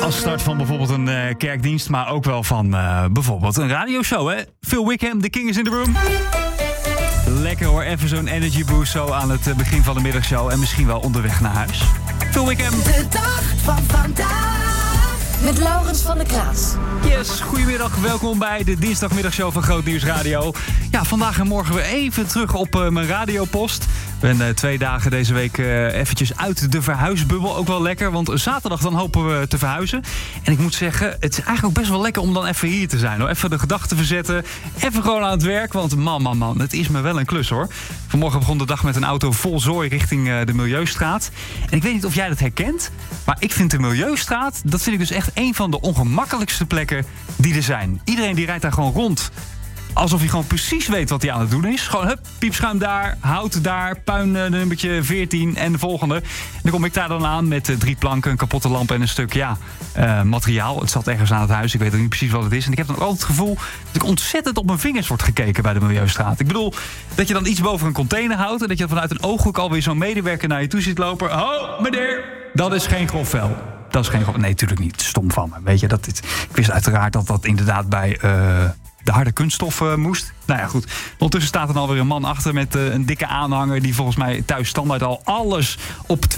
Als start van bijvoorbeeld een kerkdienst, maar ook wel van bijvoorbeeld een radioshow, hè? Phil Wickham, The King is in the Room. Lekker hoor, even zo'n energy boost zo aan het begin van de middagshow en misschien wel onderweg naar huis. Phil Wickham. De dag van vandaag. Met Laurens van der Kraats. Yes, goedemiddag. Welkom bij de dinsdagmiddagshow van Groot Nieuws Radio. Ja, vandaag en morgen weer even terug op mijn radiopost. Ik ben 2 dagen deze week eventjes uit de verhuisbubbel. Ook wel lekker, want zaterdag dan hopen we te verhuizen. En ik moet zeggen, het is eigenlijk ook best wel lekker om dan even hier te zijn, hoor. Even de gedachten verzetten, even gewoon aan het werk. Want man, het is me wel een klus, hoor. Vanmorgen begon de dag met een auto vol zooi richting de Milieustraat. En ik weet niet of jij dat herkent, maar ik vind de Milieustraat, dat vind ik dus echt een van de ongemakkelijkste plekken die er zijn. Iedereen die rijdt daar gewoon rond alsof hij gewoon precies weet wat hij aan het doen is. Gewoon, hup, piepschuim daar, hout daar, puin nummertje 14 en de volgende. En dan kom ik daar dan aan met 3 planken, een kapotte lamp en een stuk, materiaal. Het zat ergens aan het huis, ik weet ook niet precies wat het is. En ik heb dan ook altijd het gevoel dat ik ontzettend op mijn vingers wordt gekeken bij de Milieustraat. Ik bedoel, dat je dan iets boven een container houdt en dat je vanuit een ooghoek alweer zo'n medewerker naar je toe ziet lopen. Oh, meneer, dat is geen grof vel. Dat is geen grof. Nee, natuurlijk niet. Stom van me. Weet je, ik wist uiteraard dat dat inderdaad bij de harde kunststof moest. Nou ja, goed. Ondertussen staat er alweer een man achter met een dikke aanhanger die volgens mij thuis standaard al alles op